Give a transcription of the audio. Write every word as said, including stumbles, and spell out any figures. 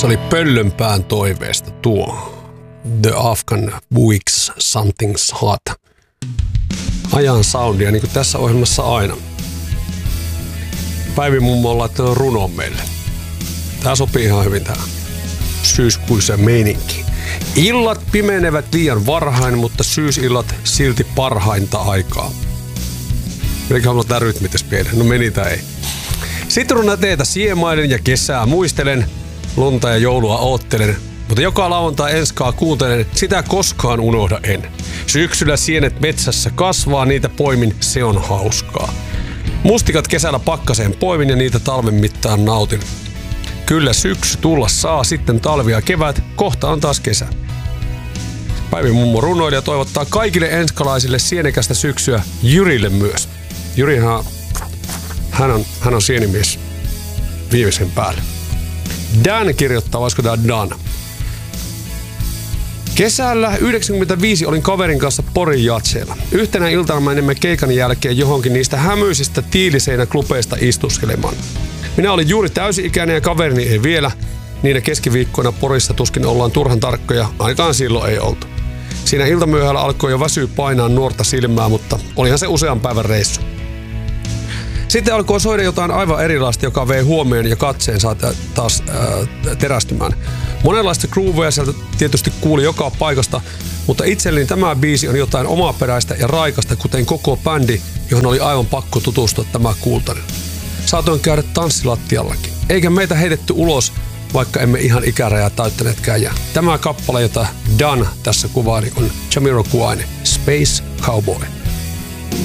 Se oli Pöllönpään toiveesta tuo The Afghan Wigs Something's Hot. Ajan soundia, niin kuin tässä ohjelmassa aina. Päivi mummo on laittanut runon meille. Tää sopii ihan hyvin tähän syyskuisen meininkiin. Illat pimenevät liian varhain, mutta syysillat silti parhainta aikaa. Eikä halunnut tää rytmites pienen. No meni tää ei. Sitruna teetä siemailen ja kesää muistelen. Lunta ja joulua oottelen. Mutta joka lauantai enskaa kuuntelen, sitä koskaan unohda en. Syksyllä sienet metsässä kasvaa, niitä poimin, se on hauskaa. Mustikat kesällä pakkaseen poimin ja niitä talven mittaan nautin. Kyllä syksy tulla saa, sitten talvi ja kevät, kohta on taas kesä. Päivi mummo runoilija toivottaa kaikille enskalaisille sienekästä syksyä, Jyrille myös. Jyrihan, hän on, hän on sienimies viimeisen päälle. Dan kirjoittaa, olisiko tää Dan? Kesällä yhdeksänkymmentäviisi olin kaverin kanssa Porin jatseilla. Yhtenä iltana menimme keikan jälkeen johonkin niistä hämyisistä tiiliseinäklubeista istuskelemaan. Minä olin juuri täysi-ikäinen ja kaverini ei vielä. Niinä keskiviikkoina Porissa tuskin ollaan turhan tarkkoja, ainakaan silloin ei oltu. Siinä iltamyöhällä alkoi jo väsyä painaa nuorta silmää, mutta olihan se usean päivän reissu. Sitten alkoi soida jotain aivan erilaista, joka vei huomioon ja katseen saa taas ää, terästymään. Monenlaista grooveja sieltä tietysti kuuli joka paikasta, mutta itselleni tämä biisi on jotain omaperäistä ja raikasta, kuten koko bändi, johon oli aivan pakko tutustua tämä kuultainen. Saatoin käydä tanssilattiallakin. Eikä meitä heitetty ulos, vaikka emme ihan ikärajaa täyttäneetkään. Ja tämä kappale, jota Dan tässä kuvaili, on Jamiroquain Space Cowboy.